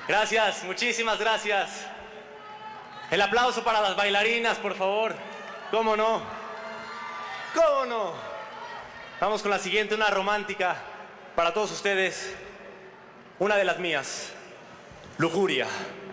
Gracias, muchísimas gracias. El aplauso para las bailarinas, por favor. ¿Cómo no? ¿Cómo no? Vamos con la siguiente, una romántica para todos ustedes. Una de las mías, Lujuria.